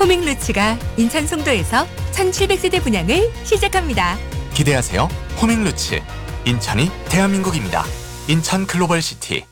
호밍루츠가 인천 송도에서 1700세대 분양을 시작합니다. 기대하세요. 호밍루츠. 인천이 대한민국입니다. 인천 글로벌시티.